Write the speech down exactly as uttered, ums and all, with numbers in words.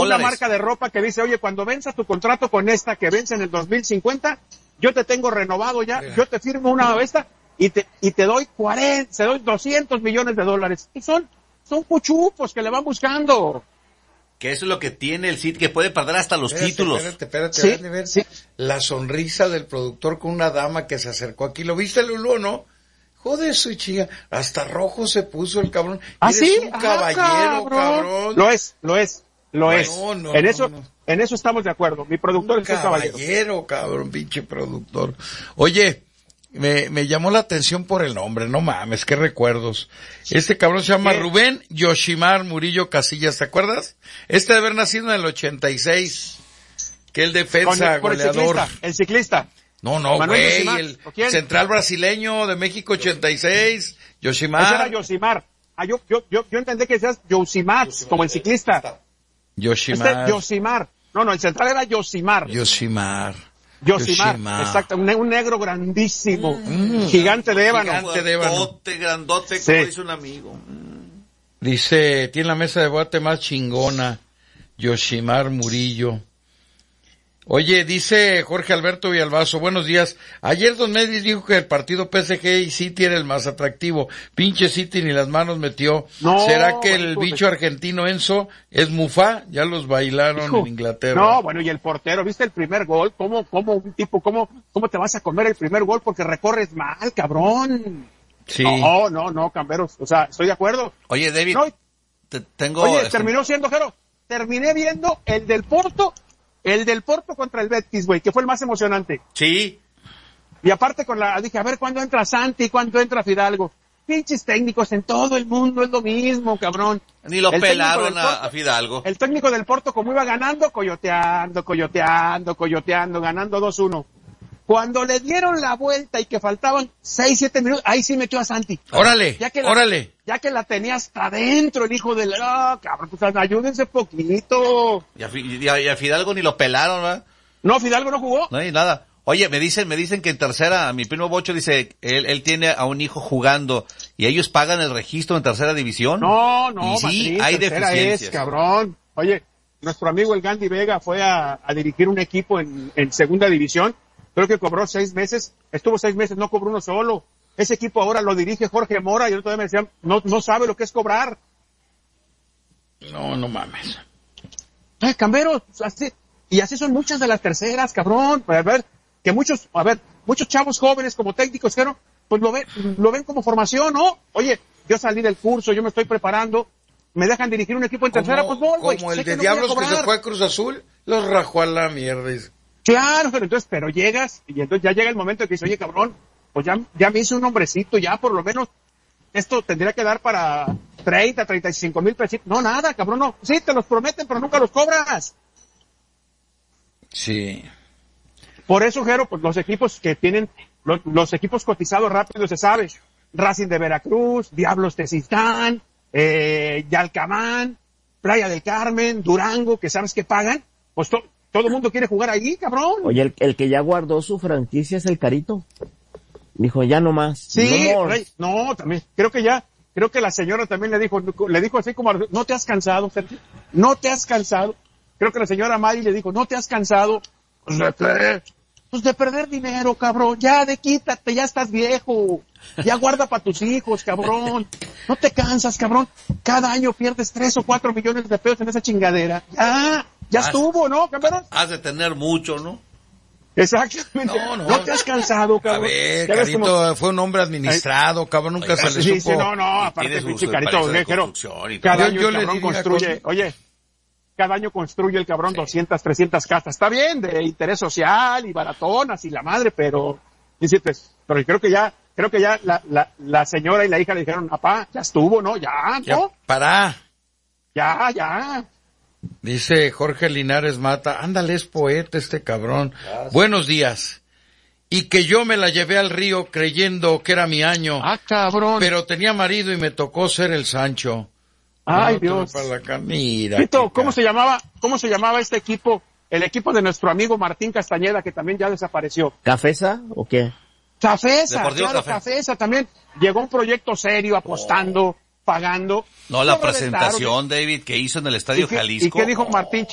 dólares. Una marca de ropa que dice, oye, cuando venza tu contrato con esta que vence en el dos mil cincuenta, yo te tengo renovado ya, Mira. yo te firmo una esta y te, y te doy cuarenta, te doy doscientos millones de dólares. Y son, son cuchupos que le van buscando. Que eso es lo que tiene el City, que puede perder hasta los espérate, títulos. Espérate, espérate, sí, espérate, ver sí. La sonrisa del productor con una dama que se acercó aquí. ¿Lo viste, Lulú, no? Joder, su chica, hasta rojo se puso el cabrón. ¿Ah, Eres sí? un Ah, caballero, cabrón. cabrón. Lo es, lo es, lo no, es. No, en no, eso, no. en eso estamos de acuerdo. Mi productor un es un caballero. caballero, cabrón, pinche productor. Oye, me, me llamó la atención por el nombre, no mames, qué recuerdos. Este cabrón se llama ¿Qué? Rubén Yoshimar Murillo Casillas, ¿te acuerdas? Este de haber nacido en el ochenta y seis, que el defensa, Con, con goleador. El ciclista, el ciclista. No, no, Manuel güey, Yoshimar, el ¿o quién? central brasileño de México ochenta y seis, Yoshimar. Ese era Yoshimar. Ah, yo, yo, yo, yo entendí que decías Yoshimar, como el ciclista. Yoshimar. Este, Yoshimar. No, no, el central era Yoshimar. Yoshimar. Yoshimar, Yoshimar. exacto, un, un negro grandísimo, Mm. gigante de ébano. Gigante de ébano. Grandote, grandote, Sí. como dice un amigo. Mm. Dice, tiene la mesa de debate más chingona, Yoshimar Murillo. Oye, dice Jorge Alberto Villalbazo, buenos días. Ayer Don Nedis dijo que el partido P S G y City era el más atractivo. Pinche City ni las manos metió. No, ¿Será que el hijo bicho de- argentino Enzo es Mufa? Ya los bailaron Hijo. en Inglaterra. No, bueno, y el portero, ¿viste el primer gol? ¿Cómo, cómo un tipo, cómo, cómo te vas a comer el primer gol porque recorres mal, cabrón? Sí. No, no, no, Camberos, o sea, estoy de acuerdo. Oye, David, No, te tengo... oye, este, terminó siendo, Jero, terminé viendo el del Porto, el del Porto contra el Betis, güey, que fue el más emocionante. Sí, Y aparte con la, dije, a ver, ¿cuándo entra Santi? ¿Cuándo entra Fidalgo? Pinches técnicos en todo el mundo es lo mismo, cabrón. ni lo El técnico pelaron del a, Porto- a Fidalgo. El técnico del Porto, como iba ganando, coyoteando, coyoteando, coyoteando, ganando dos uno. Cuando le dieron la vuelta y que faltaban seis, siete minutos, ahí sí metió a Santi. Órale, Ya que la, órale. Ya que la tenía hasta adentro el hijo del... Ah, cabrón, pues ayúdense poquito. Y a, Fi- y a- y a Fidalgo ni lo pelaron, ¿verdad? No, Fidalgo no jugó. No hay nada. Oye, me dicen, me dicen que en tercera, mi primo Bocho dice, él, él tiene a un hijo jugando y ellos pagan el registro en tercera división. No, no, Y sí, Madrid, hay tercera deficiencias. es, cabrón. Oye, nuestro amigo el Gandhi Vega fue a, a dirigir un equipo en, en segunda división. Creo que cobró seis meses, estuvo seis meses, no cobró uno solo. Ese equipo ahora lo dirige Jorge Mora y el otro día me decían, no, no sabe lo que es cobrar. No, no mames. Ay, Camberos, así, y así son muchas de las terceras, cabrón. A ver, que muchos, a ver, muchos chavos jóvenes como técnicos, pero, pues lo ven, lo ven como formación, ¿no? Oye, yo salí del curso, yo me estoy preparando, me dejan dirigir un equipo en tercera, pues voy, güey. Como Sé el que de no voy a Diablos que cobrar. se fue a Cruz Azul, los rajó a la mierda. Dice. Claro, pero entonces, pero llegas, y entonces ya llega el momento de que dices, oye, cabrón, pues ya, ya me hice un hombrecito, ya por lo menos, esto tendría que dar para treinta, treinta y cinco mil pesos. No, nada, cabrón, no. Sí, te los prometen, pero nunca los cobras. Sí. Por eso, Jero, pues los equipos que tienen, los, los equipos cotizados rápido se sabe. Racing de Veracruz, Diablos de Sistán, eh, Yalcamán, Playa del Carmen, Durango, que sabes que pagan, pues to, todo el mundo quiere jugar ahí, cabrón. Oye, el, el que ya guardó su franquicia es el Carito. Dijo, ya no más. Sí, no, more. Rey, no, también, creo que ya, creo que la señora también le dijo, le dijo así como, no te has cansado, Sergio? No te has cansado. Creo que la señora Mari le dijo, no te has cansado. Pues de qué? Pues de perder dinero, cabrón. Ya, de quítate, ya estás viejo. Ya guarda para tus hijos, cabrón. No te cansas, cabrón. Cada año pierdes tres o cuatro millones de pesos en esa chingadera. Ya, ya Has- estuvo, ¿no, cabrón? Has de tener mucho, ¿no? Exactamente. No, No, no. te has cansado, A cabrón. ver, Ya ves Carito cómo- fue un hombre administrado, cabrón, nunca Oiga, se le Sí, supo. sí, no, no, Y aparte tiene su- pinche su Carito, empresa de pero construcción y cada todo. año Yo el le cabrón diría una construye, cosa. oye, cada año construye el cabrón doscientas, trescientas casas. Está bien, de interés social y baratonas y la madre, pero, dice, pues, pero creo que ya, creo que ya la, la, la señora y la hija le dijeron, papá, ya estuvo, ¿no? Ya, Ya, ¿no? pará. Ya, ya. Dice Jorge Linares Mata, ándale, es poeta este cabrón. Buenos días. Y que yo me la llevé al río creyendo que era mi año, Ah, cabrón. pero tenía marido y me tocó ser el Sancho. Ay, No, Dios. para la ca- Mira. Tito, qué ¿cómo ca- se llamaba, cómo se llamaba este equipo? El equipo de nuestro amigo Martín Castañeda, que también ya desapareció. ¿Cafesa o qué? Cafesa, Deportivo claro, Café. Cafesa también. Llegó un proyecto serio, apostando, pagando. No, la Lo reventaron. presentación, David, que hizo en el Estadio ¿Y qué, Jalisco. ¿Y qué dijo Martín